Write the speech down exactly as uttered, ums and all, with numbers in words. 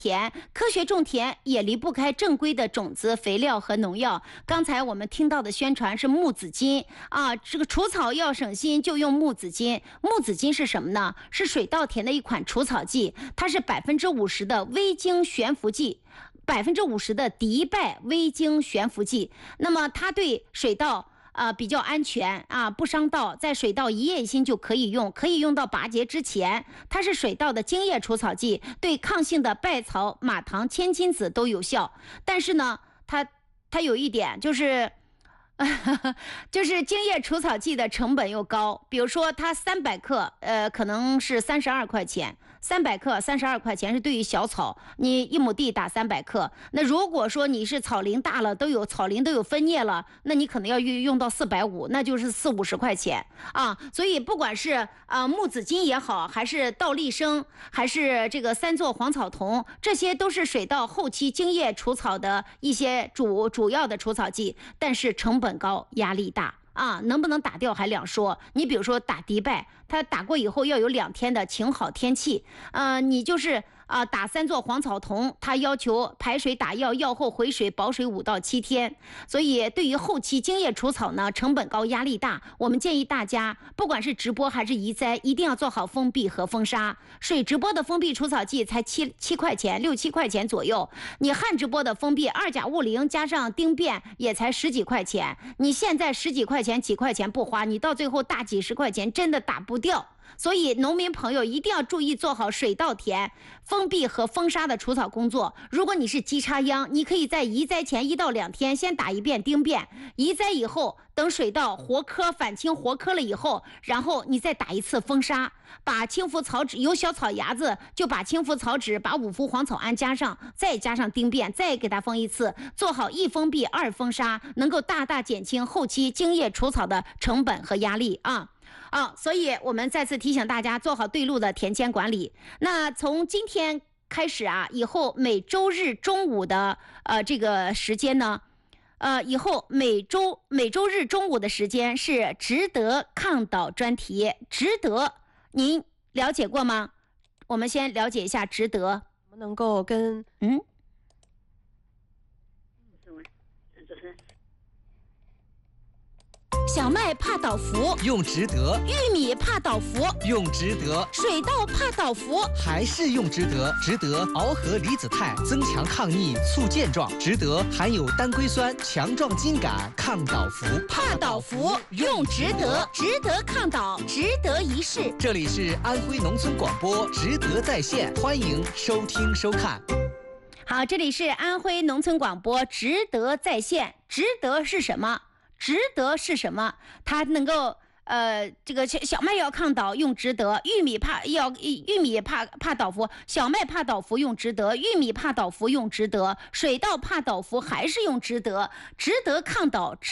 田，科学种田也离不开正规的种子、肥料和农药。刚才我们听到的宣传是木子金啊，这个除草要省心，就用木子金。木子金是什么呢？是水稻田的一款除草剂，它是百分之五十的微晶悬浮剂，百分之五十的迪拜微晶悬浮剂。那么它对水稻呃，比较安全啊，不伤稻，在水稻一叶一心就可以用，可以用到拔节之前。它是水稻的茎叶除草剂，对抗性的稗草、马唐、千金子都有效。但是呢，它它有一点就是，就是茎叶除草剂的成本又高。比如说，它三百克，呃，可能是三十二块钱。三百克三十二块钱是对于小草，你一亩地打三百克。那如果说你是草龄大了，都有草龄都有分叶了，那你可能要用用到四百五，那就是四五十块钱啊。所以不管是啊木子金也好，还是稻粒生，还是这个三唑黄草酮，这些都是水稻后期茎叶除草的一些主主要的除草剂，但是成本高，压力大。啊，能不能打掉还两说。你比如说打迪拜，它打过以后要有两天的晴好天气，呃，你就是啊打三唑黄草酮，它要求排水打药，药后回水保水五到七天。所以对于后期茎叶除草呢，成本高，压力大。我们建议大家，不管是直播还是移栽，一定要做好封闭和封杀。水直播的封闭除草剂才七七块钱，六七块钱左右。你旱直播的封闭二甲物灵加上丁变也才十几块钱。你现在十几块钱。几块钱不花，你到最后大几十块钱真的打不掉。所以农民朋友一定要注意做好水稻田封闭和封杀的除草工作。如果你是基插秧，你可以在移栽前一到两天先打一遍丁变，移栽以后等水稻活科反青活科了以后，然后你再打一次封杀，把青浮草酯有小草芽子就把青浮草酯把五氟黄草胺加上，再加上丁变，再给它封一次，做好一封闭二封杀，能够大大减轻后期茎叶除草的成本和压力啊。啊，所以我们再次提醒大家做好对路的田间管理。那从今天开始啊，以后每周日中午的呃这个时间呢，呃以后每周每周日中午的时间是值得抗倒专题，值得您了解过吗？我们先了解一下值得。 我们能够跟嗯。小麦怕倒伏， 用值得； 玉米怕倒伏， 用值得； 水稻怕倒伏， 还是用值得。值得螯合离子肽，增强抗逆，促健壮。值得含有单硅酸，强壮筋杆，抗倒伏。 怕倒伏用值得，值得抗倒，值得一试。 这里是安徽农村广播，值得在线，欢迎收听收看。 好，这里是安徽农村广播，值得在线。值得是什么？值得是什么？它能够呃，这个小麦要抗倒用值得，玉米怕要玉米怕怕倒伏，小麦怕倒伏用值得，玉米怕倒伏用值得，水稻怕倒伏还是用值得，值得抗倒。